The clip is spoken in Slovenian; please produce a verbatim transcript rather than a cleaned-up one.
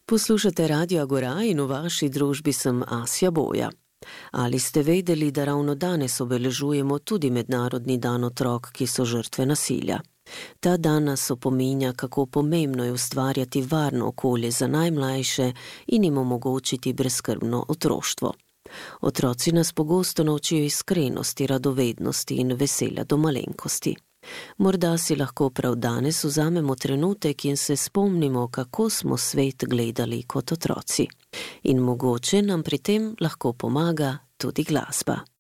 Poslušate Radio Agora in v vaši družbi sem Asja Boja. Ali ste vedeli, da ravno danes obeležujemo tudi Mednarodni dan otrok, ki so žrtve nasilja? Ta dan nas opominja, kako pomembno je ustvarjati varno okolje za najmlajše in jim omogočiti brezskrbno otroštvo. Otroci nas pogosto naučijo iskrenosti, radovednosti in veselja do malenkosti. Morda si lahko prav danes vzamemo trenutek in se spomnimo, kako smo svet gledali kot otroci. In mogoče nam pri tem lahko pomaga tudi glasba.